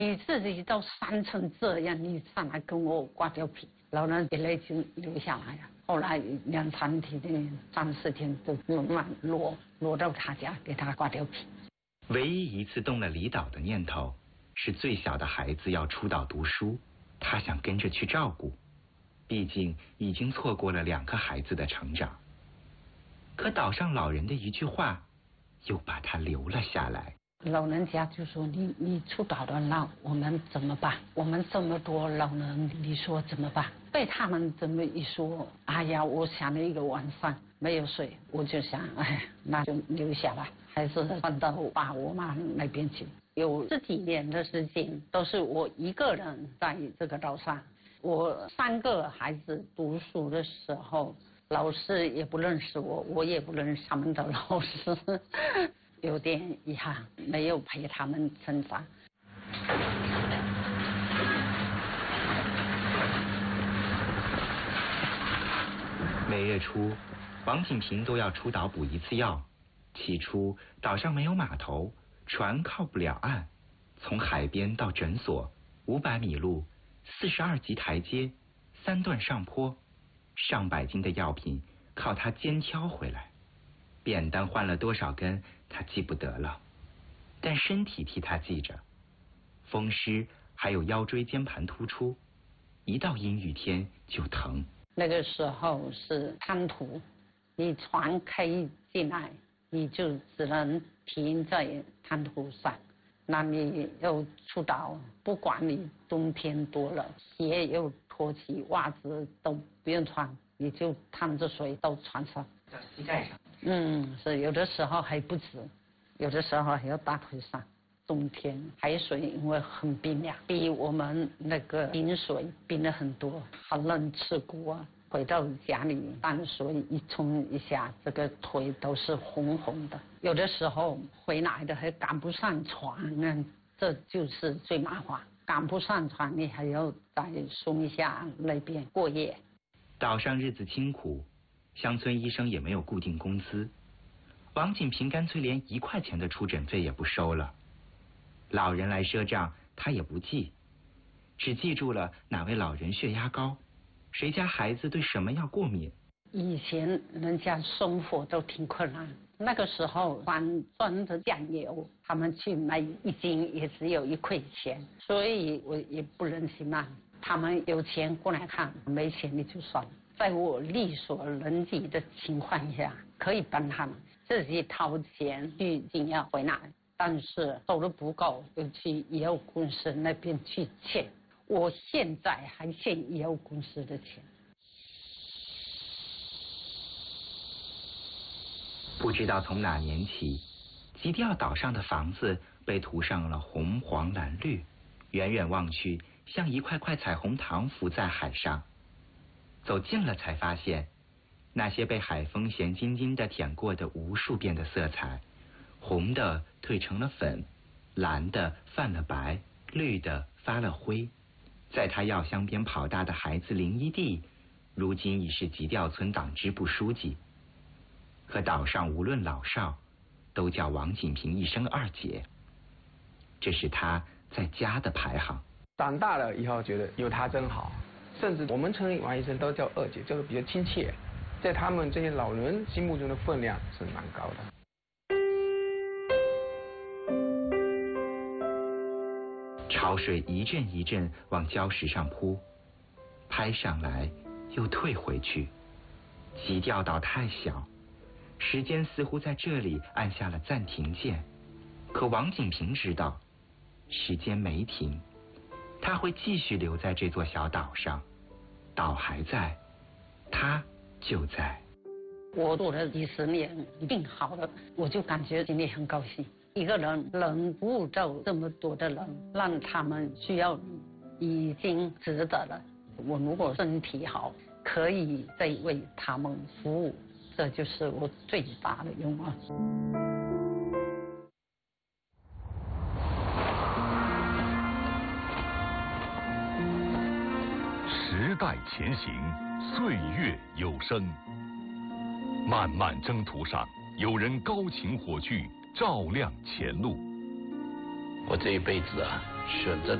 你自己都伤成这样，你上来跟我刮掉皮，老人眼泪就流下来了。后来2、3天、3、4天就慢慢落到他家给他刮掉皮。 唯一一次动了离岛的念头，是最小的孩子要出岛读书，他想跟着去照顾，毕竟已经错过了2个孩子的成长。可岛上老人的一句话，又把他留了下来。 老人家就说你出岛了，那我们怎么办？我们这么多老人，你说怎么办？被他们这么一说，哎呀，我想了一个晚上没有睡，我就想，哎，那就留下吧，还是搬到爸我妈那边去。有10几年的时间都是我一个人在这个岛上。我3个孩子读书的时候，老师也不认识我，我也不认识他们的老师。有点遗憾，没有陪他们成长。 每月初，王锦平都要出岛补1次药。起初，岛上没有码头，船靠不了岸，从海边到诊所500米路，42级台阶，3段上坡，上百斤的药品靠他肩挑回来。便当换了多少根，他记不得了，但身体替他记着。风湿还有腰椎间盘突出，一到阴雨天就疼。 那个时候是滩涂，你船开进来，你就只能停在滩涂上。那你又出岛，不管你冬天多了，鞋又脱起，袜子都不用穿，你就趟着水到船上， 到膝盖上。 是有的时候还不止，有的时候还要大腿上。冬天海水因为很冰凉，比我们那个冰水冰了很多，很能吃苦啊。回到家里，淡水一冲一下，这个腿都是红红的。有的时候回来的还赶不上船，这就是最麻烦。赶不上船，你还要在松下那边过夜。 岛上日子清苦，乡村医生也没有固定工资，王锦平干脆连1块钱的出诊费也不收了。老人来赊账，他也不记，只记住了哪位老人血压高，谁家孩子对什么药过敏。 以前人家生活都挺困难，那个时候装着酱油，他们去买1斤也只有1块钱，所以我也不忍心啊。他们有钱过来看，没钱你就算了。在我力所能及的情况下，可以帮他们自己掏钱去进药回来，但是收入不够，就去医药公司那边去欠。我现在还欠医药公司的钱。 不知道从哪年起，极钓岛上的房子被涂上了红黄蓝绿，远远望去像一块块彩虹糖浮在海上。走近了才发现，那些被海风咸津津地舔过的无数遍的色彩，红的褪成了粉，蓝的泛了白，绿的发了灰。在他药箱边跑大的孩子林一娣，如今已是极钓村党支部书记。可岛上无论老少，都叫王锦平一声2姐，这是他在家的排行。 长大了以后觉得有他真好，甚至我们称王医生都叫2姐，就是比较亲切，在他们这些老人心目中的分量是蛮高的。 潮水一阵一阵往礁石上扑，拍上来又退回去。极钓岛太小，时间似乎在这里按下了暂停键。可王锦平知道，时间没停，他会继续留在这座小岛上。岛还在，他就在。 我做了几10年，病好了，我就感觉心里很高兴。一个人能服务到这么多的人，让他们需要你，已经值得了。我如果身体好，可以再为他们服务，这就是我最大的愿望。 时代前行，岁月有声。漫漫征途上，有人高擎火炬，照亮前路。 我这一辈子啊， 选择